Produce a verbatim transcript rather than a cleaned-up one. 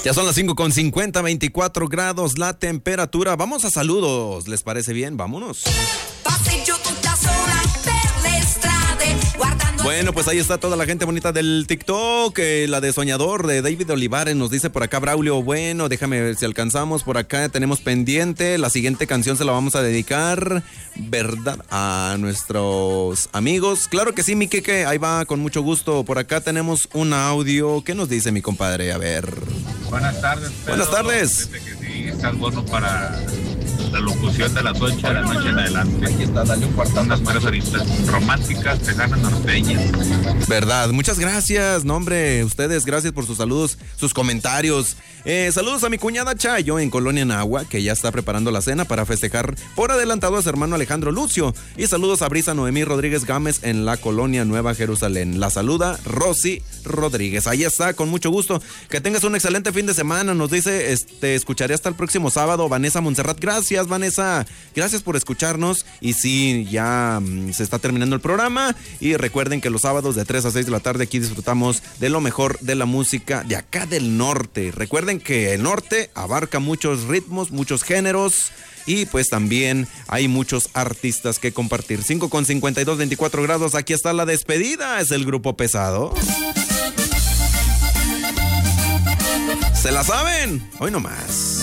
Ya son las cinco con cincuenta, veinticuatro grados la temperatura. Vamos a saludos, ¿les parece bien? Vámonos. Bueno, pues ahí está toda la gente bonita del TikTok, eh, la de Soñador, de David Olivares, nos dice por acá Braulio, bueno, déjame ver si alcanzamos, por acá tenemos pendiente, la siguiente canción se la vamos a dedicar, ¿verdad? A nuestros amigos, claro que sí, mi Keke, ahí va, con mucho gusto, por acá tenemos un audio, ¿qué nos dice mi compadre? A ver. Buenas tardes, Pedro. Buenas tardes. Que sí, estás bueno para la locución de las ocho de la noche en adelante. Aquí está, dale un cuarto. Unas buenas horitas románticas, tejanas, norteñas. Verdad, muchas gracias, no hombre, ustedes, gracias por sus saludos, sus comentarios. Eh, saludos a mi cuñada Chayo en Colonia Nahua, que ya está preparando la cena para festejar por adelantado a su hermano Alejandro Lucio. Y saludos a Brisa Noemí Rodríguez Gámez en la Colonia Nueva Jerusalén. La saluda Rosy Rodríguez. Ahí está, con mucho gusto. Que tengas un excelente fin de semana. Nos dice, este, escucharé hasta el próximo sábado, Vanessa Montserrat. Gracias, Vanessa. Gracias por escucharnos. Y sí, ya mmm, se está terminando el programa. Y recuerden que los sábados de tres a seis de la tarde aquí disfrutamos de lo mejor de la música de acá del norte. Recuerden que el norte abarca muchos ritmos, muchos géneros y pues también hay muchos artistas que compartir. cinco con cincuenta y dos, veinticuatro grados, aquí está la despedida, es el Grupo Pesado. ¿Se la saben? Hoy nomás.